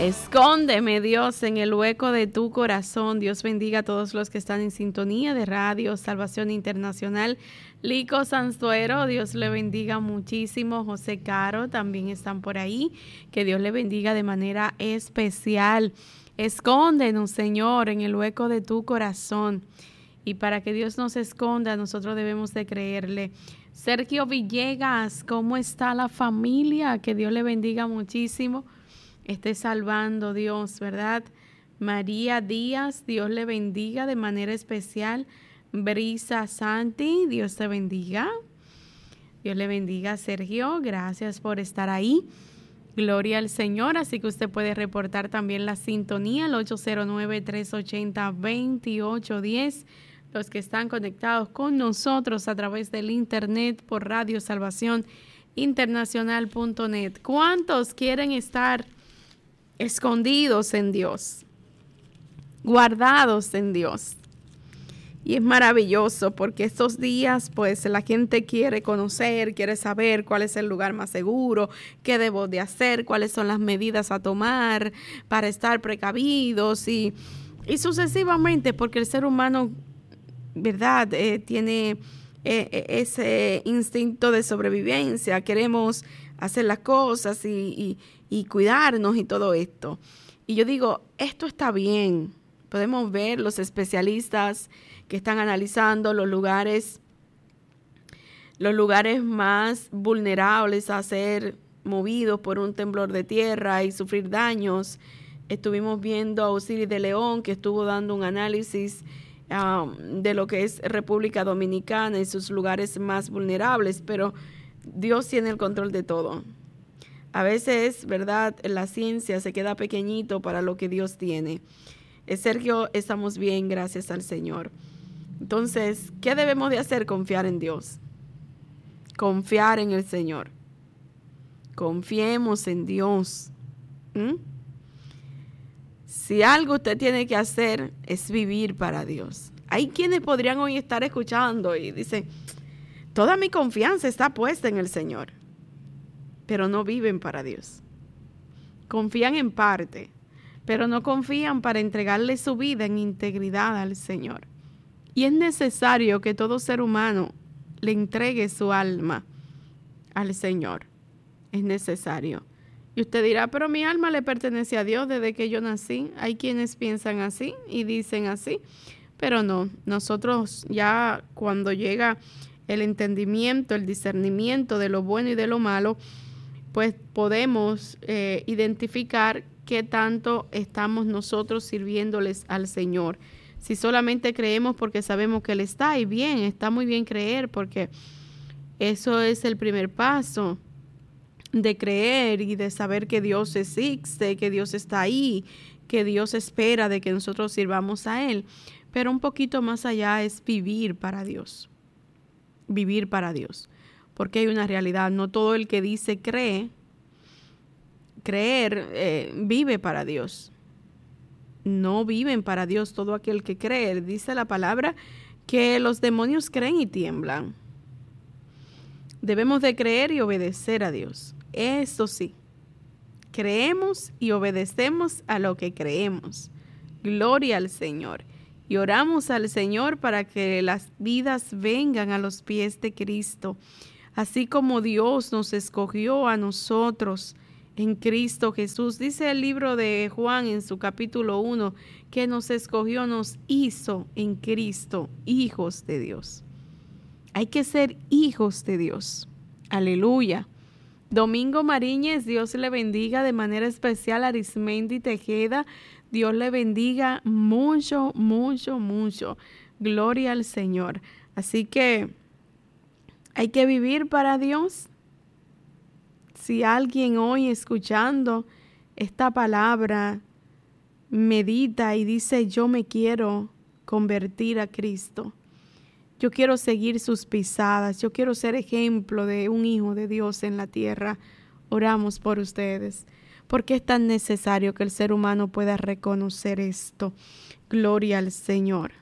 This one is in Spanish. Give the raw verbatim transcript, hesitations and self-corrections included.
Escóndeme, Dios, en el hueco de tu corazón. Dios bendiga a todos los que están en sintonía de Radio Salvación Internacional. Lico Sanzuero, Dios le bendiga muchísimo. José Caro también están por ahí. Que Dios le bendiga de manera especial. Escóndenos, Señor, en el hueco de tu corazón. Y para que Dios nos esconda, nosotros debemos de creerle. Sergio Villegas, ¿cómo está la familia? Que Dios le bendiga muchísimo. Esté salvando, Dios, ¿verdad? María Díaz, Dios le bendiga de manera especial. Brisa Santi, Dios te bendiga. Dios le bendiga, Sergio. Gracias por estar ahí. Gloria al Señor. Así que usted puede reportar también la sintonía al ocho cero nueve, tres ocho cero, dos ocho uno cero. Los que están conectados con nosotros a través del internet por radio salvación internacional punto net. ¿Cuántos quieren estar escondidos en Dios, guardados en Dios? Y es maravilloso porque estos días pues la gente quiere conocer, quiere saber cuál es el lugar más seguro, qué debo de hacer, cuáles son las medidas a tomar para estar precavidos y, y sucesivamente, porque el ser humano, ¿verdad? Eh, tiene eh, ese instinto de sobrevivencia, queremos hacer las cosas y, y, y cuidarnos y todo esto. Y yo digo, esto está bien. Podemos ver los especialistas que están analizando los lugares, los lugares más vulnerables a ser movidos por un temblor de tierra y sufrir daños. Estuvimos viendo a Osiris de León, que estuvo dando un análisis um, de lo que es República Dominicana y sus lugares más vulnerables, pero Dios tiene el control de todo. A veces, ¿verdad?, la ciencia se queda pequeñito para lo que Dios tiene. Eh, Sergio, estamos bien, gracias al Señor. Entonces, ¿qué debemos de hacer? Confiar en Dios. Confiar en el Señor. Confiemos en Dios. ¿Mm? Si algo usted tiene que hacer es vivir para Dios. Hay quienes podrían hoy estar escuchando y dicen, toda mi confianza está puesta en el Señor, pero no viven para Dios. Confían en parte, pero no confían para entregarle su vida en integridad al Señor. Y es necesario que todo ser humano le entregue su alma al Señor. Es necesario. Y usted dirá, pero mi alma le pertenece a Dios desde que yo nací. Hay quienes piensan así y dicen así, pero no. Nosotros ya cuando llega el entendimiento, el discernimiento de lo bueno y de lo malo, pues podemos eh, identificar qué tanto estamos nosotros sirviéndoles al Señor. Si solamente creemos porque sabemos que Él está, y bien, está muy bien creer, porque eso es el primer paso de creer y de saber que Dios existe, que Dios está ahí, que Dios espera de que nosotros sirvamos a Él. Pero un poquito más allá es vivir para Dios. Vivir para Dios. Porque hay una realidad, no todo el que dice cree, creer, eh, vive para Dios. No viven para Dios todo aquel que cree. Dice la palabra que los demonios creen y tiemblan. Debemos de creer y obedecer a Dios. Eso sí, creemos y obedecemos a lo que creemos. Gloria al Señor. Y oramos al Señor para que las vidas vengan a los pies de Cristo. Así como Dios nos escogió a nosotros en Cristo Jesús. Dice el libro de Juan en su capítulo uno que nos escogió, nos hizo en Cristo hijos de Dios. Hay que ser hijos de Dios. Aleluya. Domingo Mariñez, Dios le bendiga de manera especial. Arismendi Tejeda, Dios le bendiga mucho, mucho, mucho. Gloria al Señor. Así que hay que vivir para Dios. Si alguien hoy escuchando esta palabra medita y dice, yo me quiero convertir a Cristo, yo quiero seguir sus pisadas, yo quiero ser ejemplo de un hijo de Dios en la tierra, oramos por ustedes, porque es tan necesario que el ser humano pueda reconocer esto. Gloria al Señor.